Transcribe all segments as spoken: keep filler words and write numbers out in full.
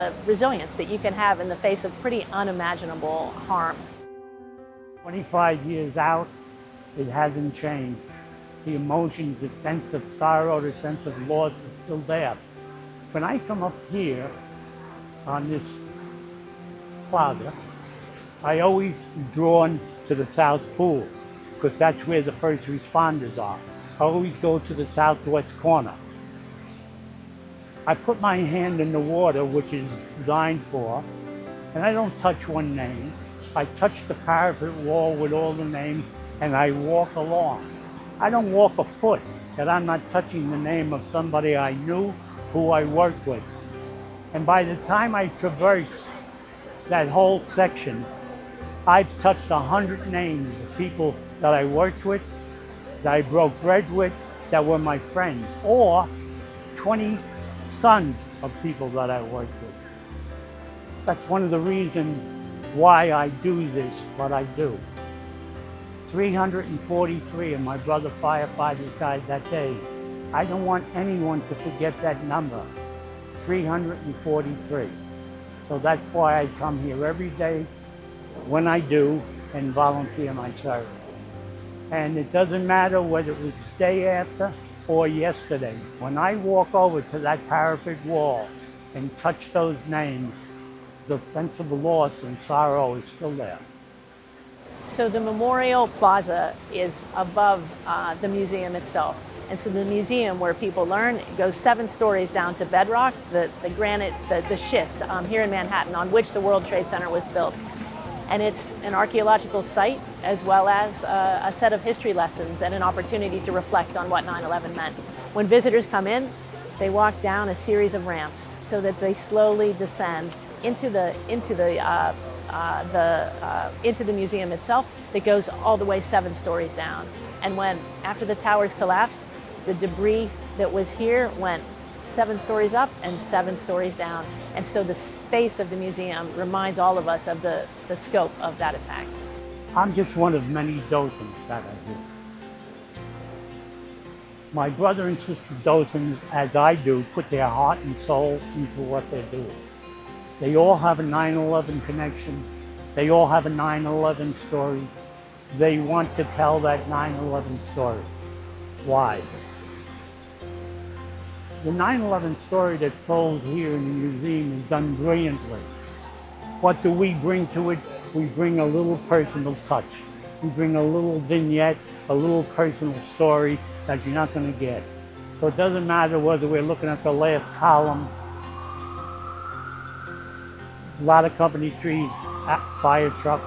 The resilience that you can have in the face of pretty unimaginable harm. twenty-five years out, it hasn't changed. The emotions, the sense of sorrow, the sense of loss is still there. When I come up here on this plaza, I always drawn to the South Pool because that's where the first responders are. I always go to the southwest corner. I put my hand in the water, which is designed for, and I don't touch one name. I touch the parapet wall with all the names, and I walk along. I don't walk a foot that I'm not touching the name of somebody I knew, who I worked with. And by the time I traverse that whole section, I've touched a hundred names of people that I worked with, that I broke bread with, that were my friends, or twenty sons of people that I worked with. That's one of the reasons why I do this, what I do. three hundred forty-three of my brother firefighters died that day. I don't want anyone to forget that number, three hundred forty-three. So that's why I come here every day when I do and volunteer my service. And it doesn't matter whether it was the day after or yesterday. When I walk over to that parapet wall and touch those names, the sense of loss and sorrow is still there. So the Memorial Plaza is above uh, the museum itself. And so the museum, where people learn, it goes seven stories down to bedrock, the, the granite, the, the schist um, here in Manhattan, on which the World Trade Center was built. And it's an archaeological site, as well as uh, a set of history lessons and an opportunity to reflect on what nine eleven meant. When visitors come in, they walk down a series of ramps so that they slowly descend into the, into the, uh, uh, the, uh, into the museum itself that goes all the way seven stories down. And when, after the towers collapsed, the debris that was here went seven stories up and seven stories down. And so the space of the museum reminds all of us of the, the scope of that attack. I'm just one of many docents that I do. My brother and sister docents, as I do, put their heart and soul into what they're doing. They all have a nine eleven connection. They all have a nine eleven story. They want to tell that nine eleven story. Why? The nine eleven story that's told here in the museum is done brilliantly. What do we bring to it? We bring a little personal touch. We bring a little vignette, a little personal story that you're not going to get. So it doesn't matter whether we're looking at the last column, a lot of company trees, fire trucks,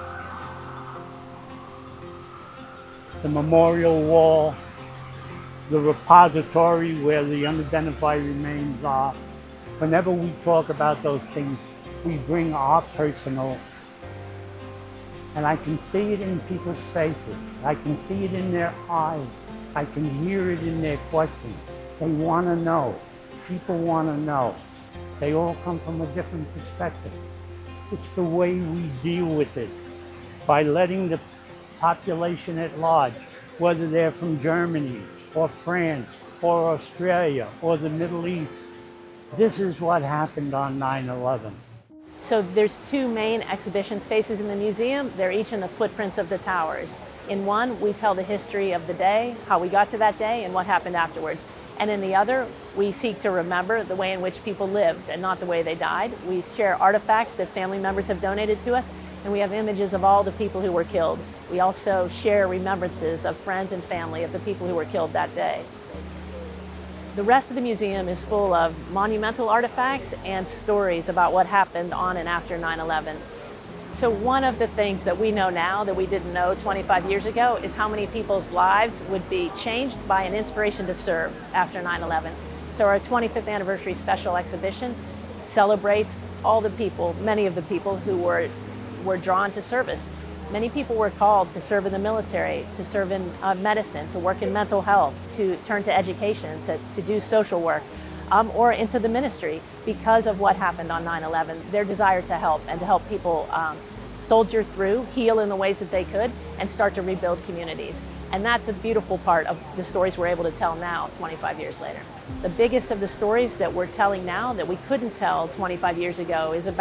the memorial wall, the repository where the unidentified remains are. Whenever we talk about those things, we bring our personal, and I can see it in people's faces. I can see it in their eyes. I can hear it in their questions. They want to know. People want to know. They all come from a different perspective. It's the way we deal with it, by letting the population at large, whether they're from Germany, or France, or Australia, or the Middle East. This is what happened on nine eleven. So there's two main exhibition spaces in the museum. They're each in the footprints of the towers. In one, we tell the history of the day, how we got to that day, and what happened afterwards. And in the other, we seek to remember the way in which people lived and not the way they died. We share artifacts that family members have donated to us, and we have images of all the people who were killed. We also share remembrances of friends and family of the people who were killed that day. The rest of the museum is full of monumental artifacts and stories about what happened on and after nine eleven. So one of the things that we know now that we didn't know twenty-five years ago is how many people's lives would be changed by an inspiration to serve after nine eleven. So our twenty-fifth anniversary special exhibition celebrates all the people, many of the people who were, were drawn to service. Many people were called to serve in the military, to serve in uh, medicine, to work in mental health, to turn to education, to, to do social work, um, or into the ministry because of what happened on nine eleven, their desire to help and to help people um, soldier through, heal in the ways that they could, and start to rebuild communities. And that's a beautiful part of the stories we're able to tell now, twenty-five years later. The biggest of the stories that we're telling now that we couldn't tell twenty-five years ago is about